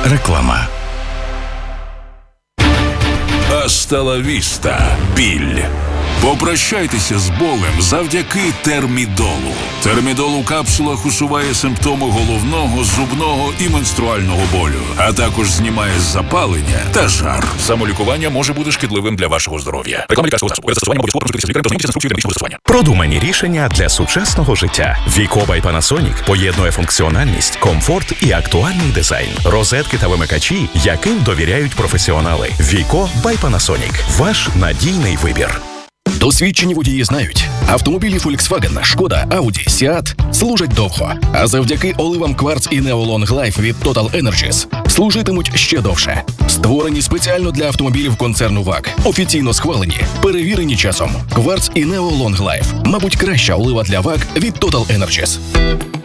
Реклама. Hasta la vista. Біль. Попрощайтеся з болем завдяки термідолу. Термідол у капсулах усуває симптоми головного, зубного і менструального болю, а також знімає запалення та жар. Самолікування може бути шкідливим для вашого здоров'я. Реклама лікарського засобу. Перед застосуванням обов'язково консультуйтеся з лікарем та знайомтеся з інструкцією медичного застосування. Продумані рішення для сучасного життя. Віко by Panasonic поєднує функціональність, комфорт і актуальний дизайн. Розетки та вимикачі, яким довіряють професіонали. Віко by Panasonic. Ваш надійний вибір. Досвідчені водії знають, автомобілі Volkswagen, Шкода, Audi, Seat служать довго, а завдяки оливам Quartz і Neo Long Life від Total Energies служитимуть ще довше. Створені спеціально для автомобілів концерну ВАГ, офіційно схвалені, перевірені часом. Quartz і Neo Long Life – мабуть, краща олива для ВАГ від Total Energies.